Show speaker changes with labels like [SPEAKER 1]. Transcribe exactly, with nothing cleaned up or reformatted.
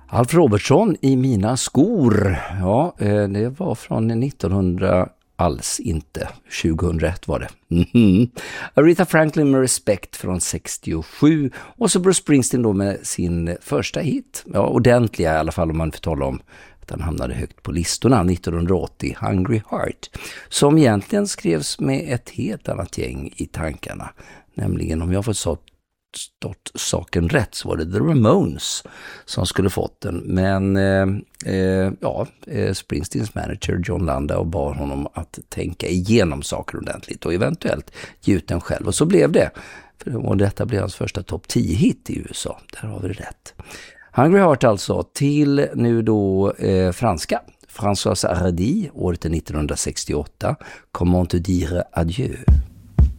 [SPEAKER 1] Alf Robertson i mina skor. Ja, det var från nittonhundra alls inte. tjugohundraett var det. Mm-hmm. Aretha Franklin med Respect från sextiosju. Och så Bruce Springsteen då med sin första hit. Ja, ordentliga i alla fall om man får tala om att han hamnade högt på listorna. nittonhundraåttio, Hungry Heart. Som egentligen skrevs med ett helt annat gäng i tankarna. Nämligen, om jag får så stått saken rätt, så var det The Ramones som skulle fått den. Men eh, eh, ja, eh, Springsteens manager John Landau bad honom att tänka igenom saker ordentligt och eventuellt ge ut den själv. Och så blev det. Och detta blev hans första topp tio-hit i U S A. Där har vi det rätt. Hungry Heart alltså, till nu då eh, franska. François Hardy, året nittonhundrasextioåtta. Comment te dire adieu?